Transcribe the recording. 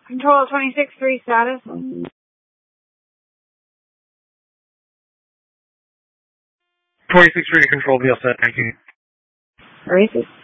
Control 26-3 status. 26-3 to control, be all set, thank you. Racist.